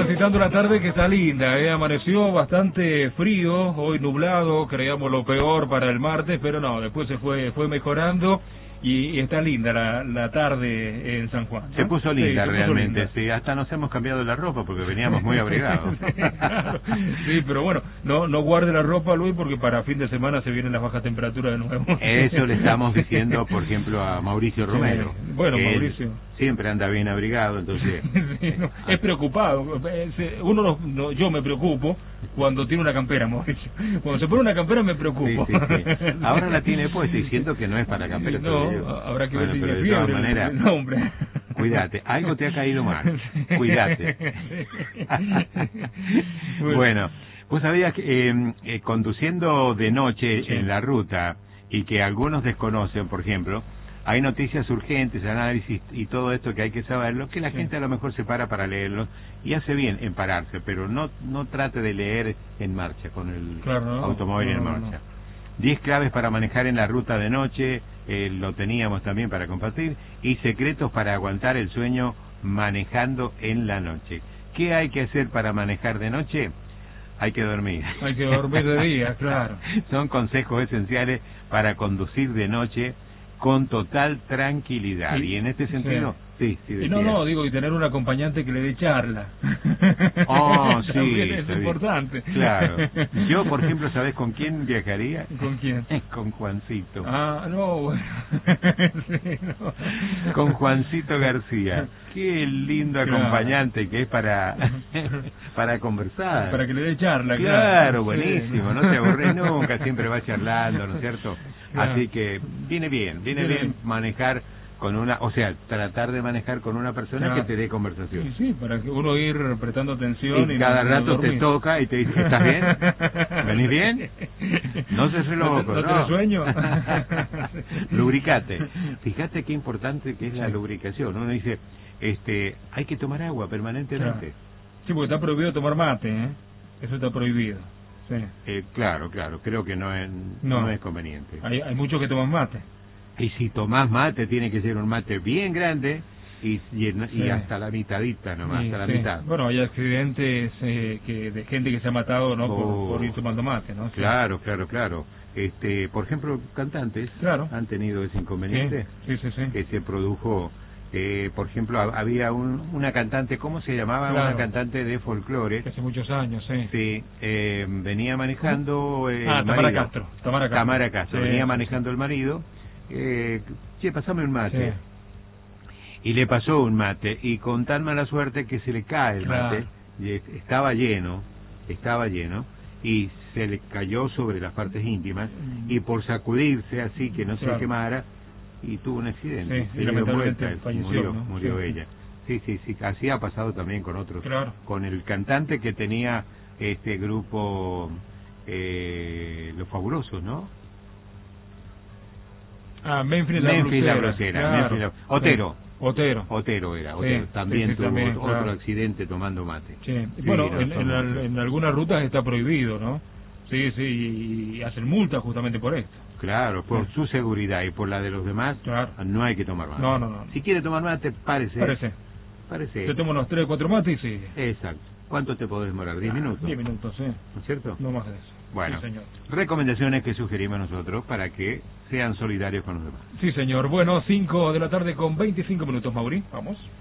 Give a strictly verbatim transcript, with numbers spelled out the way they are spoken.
transitando la tarde que está linda, ¿eh? Amaneció bastante frío, hoy nublado, creíamos lo peor para el martes, pero no, después se fue fue mejorando y, y está linda la, la tarde en San Juan, ¿no? Se puso linda, sí, se realmente, puso linda. sí, hasta nos hemos cambiado la ropa porque veníamos muy abrigados. Sí, claro. Sí, pero bueno, no no guarde la ropa, Luis, porque para fin de semana se vienen las bajas temperaturas de nuevo. Eso le estamos diciendo, por ejemplo, a Mauricio Romero. Sí, bueno, Mauricio siempre anda bien abrigado, entonces... Sí, no, es preocupado. Uno no, no, yo me preocupo cuando tiene una campera, Mauricio. Cuando se pone una campera me preocupo. Sí, sí, sí. Ahora la tiene puesta y siento que no es para campera. No, habrá que bueno, ver si pero tiene de fiebre. todas maneras, No, hombre. Cuídate, algo te ha caído mal. Cuídate. Bueno, vos sabías que eh, eh, conduciendo de noche sí. en la ruta y que algunos desconocen, por ejemplo, hay noticias urgentes, análisis y todo esto que hay que saberlo, que la sí. gente a lo mejor se para para leerlo y hace bien en pararse, pero no no trate de leer en marcha, con el claro, no, automóvil no, en marcha. diez claves para manejar en la ruta de noche, eh, lo teníamos también para compartir, y secretos para aguantar el sueño manejando en la noche. ¿Qué hay que hacer para manejar de noche? Hay que dormir. Hay que dormir de día, claro. Son consejos esenciales para conducir de noche con total tranquilidad. Y, y en este sentido, sí, sí, sí y no, no, digo, y tener un acompañante que le dé charla. Oh, sí. También es importante. Claro. Yo, por ejemplo, ¿sabés con quién viajaría? ¿Con quién? Con Juancito. Ah, no, bueno. Sí, no. Con Juancito García. Qué lindo claro. acompañante que es para para conversar. Para que le dé charla, claro. Claro, buenísimo, sí. No te aburres nunca, siempre vas charlando, ¿no es cierto? Claro. Así que viene bien, viene bien, bien manejar con una, o sea, tratar de manejar con una persona claro. que te dé conversación. Sí, sí, para que uno ir prestando atención. Y, y cada no, rato no te toca y te dice, ¿estás bien? ¿Venís bien? No se hace loco, ¿no? ¿No tenés sueño? Lubricate. Fíjate qué importante que es la lubricación. Uno dice, este, hay que tomar agua permanentemente. Claro. Sí, porque está prohibido tomar mate, ¿eh? Eso está prohibido. Sí. Eh, claro, claro, creo que no es, no. no es conveniente. Hay, hay muchos que toman mate. Y si tomás mate, tiene que ser un mate bien grande y, y, y sí. hasta la mitadita nomás, sí, hasta la sí. mitad. Bueno, hay accidentes eh, que de gente que se ha matado no oh, por, por ir tomando mate, ¿no? Sí. Claro, claro, claro. Este, por ejemplo, cantantes claro. han tenido ese inconveniente sí, sí, sí, sí. que se produjo. Eh, por ejemplo, había un, una cantante, ¿cómo se llamaba? Claro. Una cantante de folclore. Hace muchos años, sí. Sí, eh, venía manejando eh, ah, el Tamara marido. Castro. Tamara Castro. Tamara Castro. Sí, venía sí, manejando sí. el marido. Eh, che, pasame un mate. Sí. Y le pasó un mate. Y con tan mala suerte que se le cae el claro. mate. Y estaba lleno, estaba lleno. Y se le cayó sobre las partes íntimas. Y por sacudirse así que no se claro. quemara, y tuvo un accidente. Sí, y lamentablemente vuelta, falleció, murió, ¿no? murió sí. ella. Sí, sí, sí, así ha pasado también con otros. Claro. Con el cantante que tenía este grupo, eh, Los Fabulosos, ¿no? Ah, Memphis la Memphis la Grosera. Claro. Memphis la... Otero. Sí. Otero. Otero era, Otero. Sí, también sí, sí, tuvo también, otro claro. accidente tomando mate. Sí. Sí, bueno, no, en, en, al, en algunas rutas está prohibido, ¿no? Sí, sí, y hacen multas justamente por esto. Claro, por sí. su seguridad y por la de los demás, claro. no hay que tomar mate. No, no, no. Si quiere tomar mate, párese. Parece. Parece. Te tomo unos tres, cuatro mates y sigue. Exacto. ¿Cuánto te podés demorar? ¿Diez ah, minutos? Diez minutos, sí. ¿No es cierto? No más de eso. Bueno, sí, señor. Recomendaciones que sugerimos nosotros para que sean solidarios con los demás. Sí, señor. Bueno, cinco de la tarde con veinticinco minutos, Mauri. Vamos.